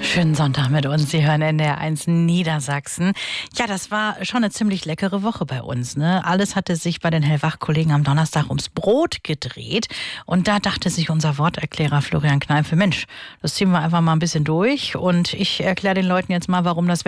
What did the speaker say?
Schönen Sonntag mit uns. Sie hören NDR1 Niedersachsen. Ja, das war schon eine ziemlich leckere Woche bei uns, ne? Alles hatte sich bei den Hellwach-Kollegen am Donnerstag ums Brot gedreht. Und da dachte sich unser Worterklärer Florian Kneipe, Mensch, das ziehen wir einfach mal ein bisschen durch. Und ich erkläre den Leuten jetzt mal, warum das